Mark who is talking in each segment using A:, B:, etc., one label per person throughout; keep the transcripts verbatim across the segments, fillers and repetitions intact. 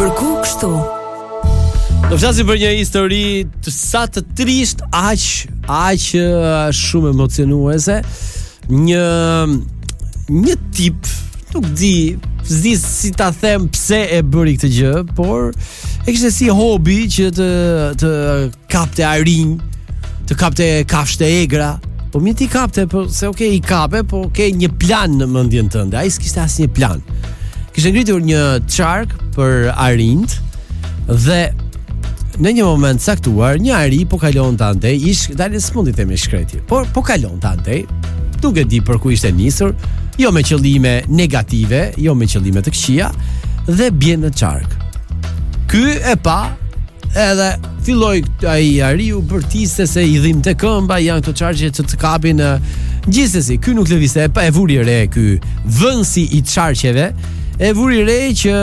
A: Përku kështu.
B: Do flasim për një histori të sa të trisht, aq, aq shumë emocionuese. Një një tip, nuk di, s'di si ta them pse e bëri këtë gjë, por e kishte si hobi që të të kapte arinj, të kapte kafshë të egra. Po mi ti kapte, po se okay, i kape, po ke një plan në mendjen tënde. Ai s'kishte asnjë plan. Kishte ngritur një çark për arinjt dhe në një moment saktuar një ari po kalon të andej, ish, dalë s'mundi të themi shkreti, por po kalon të andej, duke di për ku ishte nisur, jo me qëllime negative, jo me qëllime të këqija, dhe bjen në çark. Ky e pa, edhe filloi ai ariu bërtiste se i dhimbte këmba, janë këto çarqe që të kapin. Gjithsesi, ky nuk lëvizte, e pa e vuri re ky vënsi i çarqeve, e vuri re që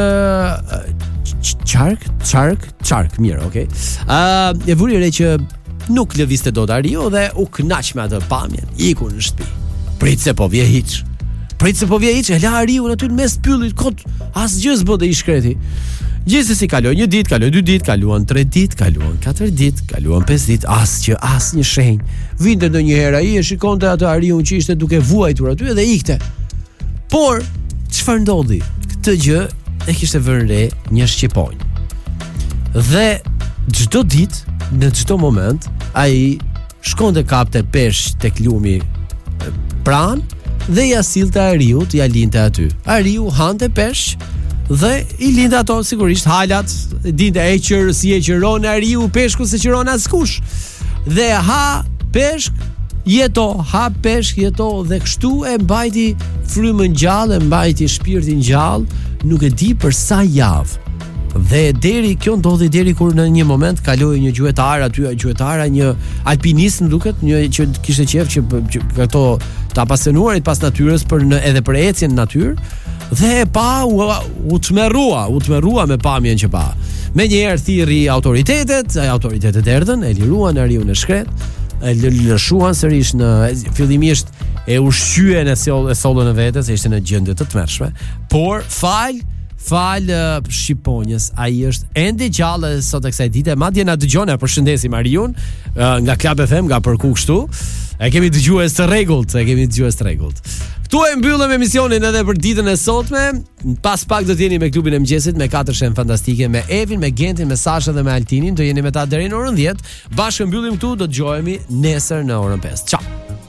B: Çark, çark, çark, mirë, okay. Uh, e vuri re që nuk lëvizte dot ariu dhe u kënaq me atë pamjen, iku në shtëpi. Prit se po vje hiç. Prit se po vje hiç, e la ariun aty në mes pyllit, kot, asgjë s'bë dhe i shkreti. Gjithsesi kaloi një ditë, kaloi dy ditë, kaluan tre ditë, kaluan katër ditë, kaluan pesë ditë, asgjë, asnjë shenjë. Vinte ndonjëherë ai e shikonte atë ariun që ishte duke vuajtur aty dhe ikte. Por çfarë ndodhi? Këtë gjë e kishte vënë re një shqiponj. Dhe çdo ditë, në çdo moment, ai shkonte kapte peshq tek lumi pranë dhe ja sillte ariut, ja linte aty. Ariu hante peshq dhe i linte ato sigurisht halat, dinte e qër si e qëron ariu peshku se qëron askush. Dhe ha peshk, jeto, ha peshk, jeto, dhe kështu e mbajti frymën gjallë, e mbajti shpirtin gjallë, nuk e di për sa javë. Dhe deri kjo ndodhi deri kur në një moment kaloi një gjuetar aty, gjuetara, një alpinist, më duket, një që kishte qejf që, që ato të apasionuarit pas natyrës për në, edhe për ecjen në natyrë, dhe e pa u, u tmerrua, u tmerrua me pamjen që pa. Menjëherë thirri autoritetet, autoritetet erdhën, e liruan ariun e shkret, e lëshuan sërish në fillimisht e ushqyen e sollën e vetes, e ishte në gjendje të tmerrshme, por fal fal uh, shqiponjës, ai është ende gjallë sot e kësaj dite, madje na dëgjon, e përshëndesim Ariun uh, nga Club F M, nga Përku kështu. E kemi dëgjues të rregullt, e kemi dëgjues të rregullt. Ktu e mbyllëm emisionin edhe për ditën e sotme. Pas pak do të jeni me klubin e mëngjesit me katër shem fantastike, me Evin, me Gentin, me Sashën dhe me Altinin. Do jeni me ta deri në orën dhjetë. Bashkë mbyllim këtu, do dëgjohemi nesër në orën pesë. Ciao.